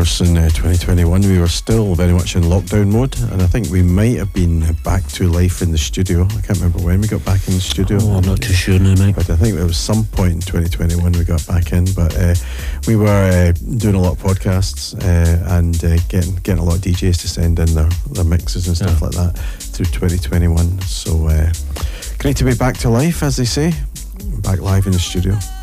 course, in 2021 we were still very much in lockdown mode, and I think we might have been back to life in the studio. I can't remember when we got back in the studio. Oh, I'm not too sure now, mate. But I think there was some point in 2021 we got back in. But we were doing a lot of podcasts and getting a lot of DJs to send in their mixes and stuff like that through 2021. So great to be back to life, as they say, back live in the studio.